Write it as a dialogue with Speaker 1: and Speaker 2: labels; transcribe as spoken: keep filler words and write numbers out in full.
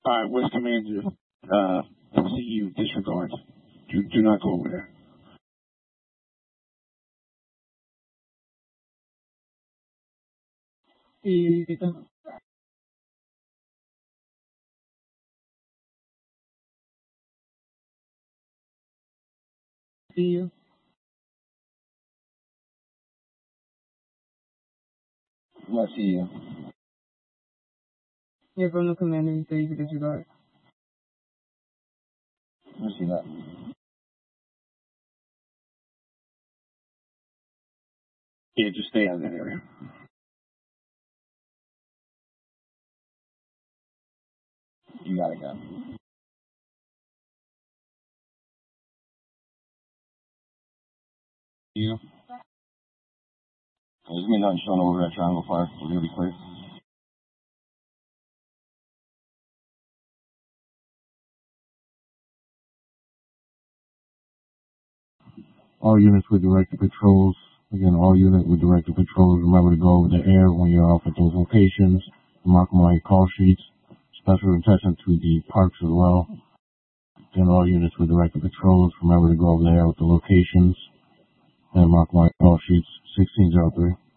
Speaker 1: All right, West Commander, uh, C U, disregard. Do, do not go over there.
Speaker 2: Sí, está. Sí,
Speaker 1: Let's see you.
Speaker 2: yeah, from the commander, you say you can disregard.
Speaker 1: Let's see that. Yeah, just stay out of that area. You gotta go. You? There's gonna be nothing showing over at Triangle Fire. We're gonna be clear. All units with directed patrols. Again, all units with directed patrols. Remember to go over the air when you're off at those locations. Mark them on your call sheets. Special attention to the parks as well. Again, all units with directed patrols. Remember to go over there with the locations. And mark my call sheets. sixteen oh three.